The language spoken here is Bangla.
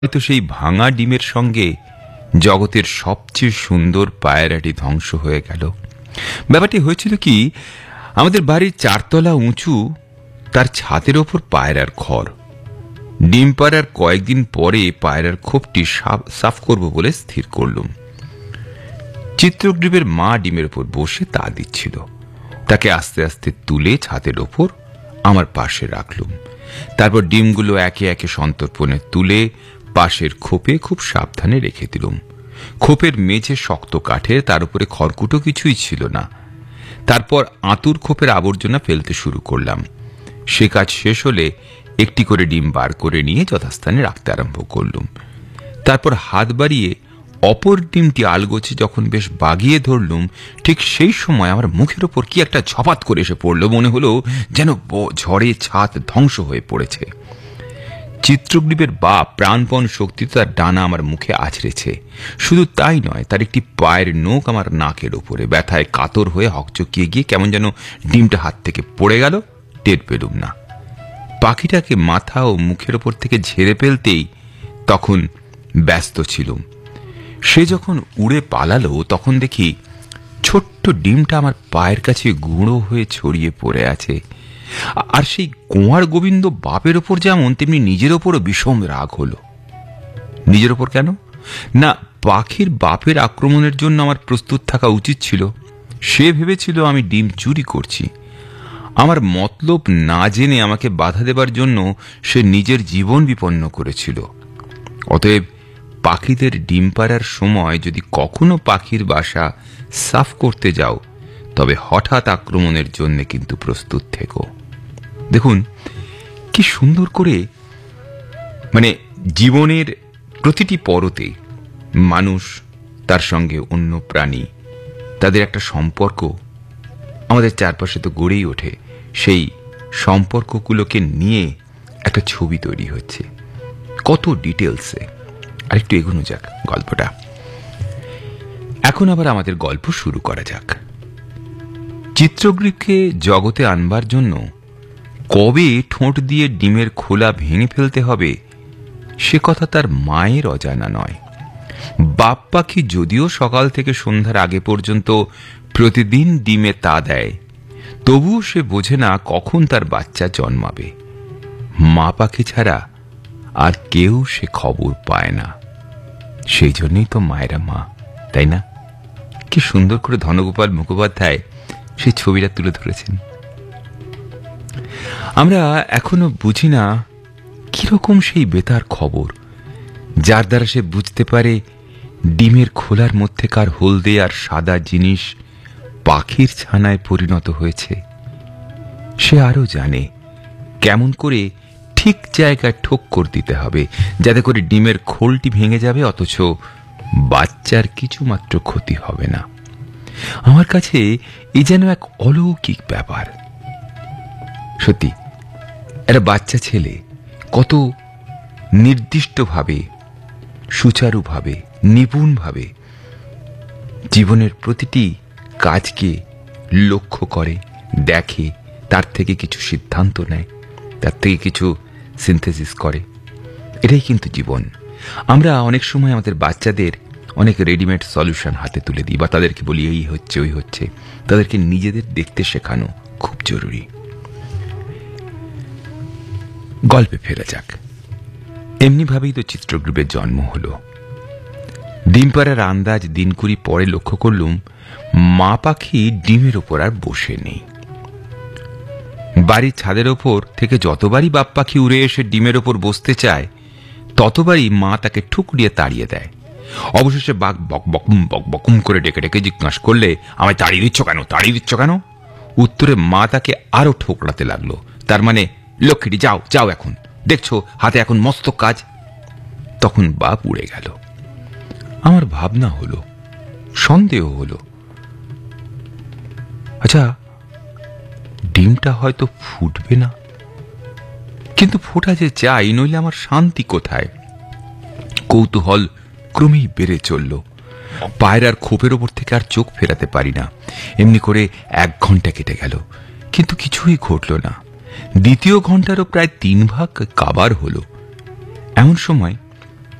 হয়তো সেই ভাঙা ডিমের সঙ্গে জগতের সবচেয়ে সুন্দর পায়রাটি ধ্বংস হয়ে গেল। ব্যাপারটি হয়েছিল কি, আমাদের বাড়ির 4 তলা উঁচু, তার ছাদের ওপর পায়রার ঘর। ডিম পাড়ার কয়েকদিন পরে পায়রার খোপটি সাফ করব বলে স্থির করলুম। চিত্রগ্রীবের মা ডিমের ওপর বসে তা দিচ্ছিল। তাকে আস্তে আস্তে তুলে ছাদের ওপর আমার পাশে রাখলুম। তারপর ডিমগুলো একে একে সন্তর্পণে তুলে পাশের খোপে খুব সাবধানে রেখে দিলুম। খোপের মেঝে শক্ত কাঠের, তার উপরে খড়কুটো কিছুই ছিল না। তারপর আঁতুর খোপের আবর্জনা ফেলতে শুরু করলাম। সে কাজ শেষ হলে একটি করে ডিম বার করে নিয়ে যথাস্থানে রাখতে আরম্ভ করলুম। তারপর হাত বাড়িয়ে অপর ডিমটি আলগোছে যখন বেশ বাগিয়ে ধরলুম, ঠিক সেই সময় আমার মুখের ওপর কি একটা ঝপাত করে এসে পড়ল। মনে হলো যেন ঝড়ে ছাদ ধ্বংস হয়ে পড়েছে। চিত্রগ্রীবের বাপ প্রাণপণ শক্তি তার ডানা আমার মুখে আছড়েছে। শুধু তাই নয়, তার একটি পায়ের নোক আমার নাকের ওপরে। ব্যথায় কাতর হয়ে হকচকিয়ে গিয়ে কেমন যেন ডিমটা হাত থেকে পড়ে গেল, টের পেলুম না। পাখিটাকে মাথা ও মুখের ওপর থেকে ঝেড়ে ফেলতেই তখন ব্যস্ত ছিলুম। সে যখন উড়ে পালালো তখন দেখি ছোট্ট ডিমটা আমার পায়ের কাছে গুঁড়ো হয়ে ছড়িয়ে পড়ে আছে। আর সেই কুঁয়ার গোবিন্দ বাপের ওপর যেমন, তেমনি নিজের ওপরও বিষম রাগ হলো। নিজের ওপর কেন না, পাখির বাপের আক্রমণের জন্য আমার প্রস্তুত থাকা উচিত ছিল। সে ভেবেছিল আমি ডিম চুরি করছি। আমার মতলব না জেনে আমাকে বাধা দেবার জন্য সে নিজের জীবন বিপন্ন করেছিল। অতএব পাখিদের ডিম পাড়ার সময় যদি কখনো পাখির বাসা সাফ করতে যাও, তবে হঠাৎ আক্রমণের জন্য কিন্তু প্রস্তুত থেকো। দেখুন কি সুন্দর করে, জীবনের প্রতিটি পরতে মানুষ, তার সঙ্গে অন্য প্রাণী, তাদের একটা সম্পর্ক আমাদের চারপাশে তো গড়েই ওঠে। সেই সম্পর্কগুলোকে নিয়ে একটা ছবি তৈরি হচ্ছে কত ডিটেলসে। আরেকটু এগোনো যাক গল্পটা। এখন আবার আমাদের গল্প শুরু করা যাক। চিত্রগ্রীবকে জগতে আনবার জন্য কবে ঠোঁট দিয়ে ডিমের খোলা ভেঙে ফেলতে হবে সে কথা তার মায়ের অজানা নয়। বাপ পাখি যদিও সকাল থেকে সন্ধ্যার আগে পর্যন্ত প্রতিদিন ডিমে তা দেয়, তবুও সে বোঝে না কখন তার বাচ্চা জন্মাবে। মা পাখি ছাড়া আর কেউ সে খবর পায় না। সেই জন্যই তো মায়েরা মা, তাই না? কি সুন্দর করে ধনগোপাল মুখোপাধ্যায় সেই ছবিটা তুলে ধরেছেন। আমরা এখনো বুঝি না কিরকম সেই বেতার খবর, যার দ্বারা সে বুঝতে পারে ডিমের খোলার মধ্যেকার হলদে আর সাদা জিনিস পাখির ছানায় পরিণত হয়েছে। সে আরো জানে কেমন করে ঠিক জায়গায় ঠোক্কর দিতে হবে, যাতে করে ডিমের খোলটি ভেঙে যাবে অথচ বাচ্চার কিছুমাত্র ক্ষতি হবে না। আমার কাছে এই যেন এক অলৌকিক ব্যাপার। সত্যি একটা বাচ্চা ছেলে কত নির্দিষ্টভাবে, সুচারুভাবে, নিপুণভাবে জীবনের প্রতিটি কাজকে লক্ষ্য করে, দেখে, তার থেকে কিছু সিদ্ধান্ত নেয়, তার থেকে কিছু সিনথেসিস করে। এটাই কিন্তু জীবন। আমরা অনেক সময় আমাদের বাচ্চাদের অনেক রেডিমেড সলিউশন হাতে তুলে দিই, বা তাদেরকে বলি এই হচ্ছে ওই হচ্ছে। তাদেরকে নিজেদের দেখতে শেখানো খুব জরুরি। গল্পে ফেরা যাক। এমনিভাবেই তো চিত্রগ্রীবের জন্ম হলো। ডিম পাড়ার আন্দাজ দিন 20 পরে লক্ষ্য করলুম মা পাখি ডিমের ওপর আর বসে নেই। বাড়ির ছাদের ওপর থেকে যতবারই বাপ পাখি উড়ে এসে ডিমের ওপর বসতে চায়, ততবারই মা তাকে ঠুকরিয়ে তাড়িয়ে দেয়। অবশেষে বাঘ বকবকুম বকবকুম করে ডেকে ডেকে জিজ্ঞাসা করলে, আমায় তাড়িয়ে দিচ্ছ কেন, তাড়িয়ে দিচ্ছ কেন? উত্তরে মা তাকে আরো ঠোকরাতে লাগলো। তার মানে, লক্ষ্মীটি যাও যাও, এখন দেখছো হাতে এখন মস্ত কাজ। তখন বাপ উড়ে গেল। আমার ভাবনা হলো, সন্দেহ হলো, আচ্ছা ডিমটা হয়তো ফুটবে না, কিন্তু ফোটা যে চাই, নইলে আমার শান্তি কোথায়? কৌতূহল ক্রমেই বেড়ে চলল। পায়রার খোপের ওপর থেকে আর চোখ ফেরাতে পারি না। এমনি করে 1 ঘন্টা কেটে গেল, কিন্তু কিছুই ঘটল না। দ্বিতীয় ঘন্টারও প্রায় 3 ভাগ কাবার হলো। এমন সময়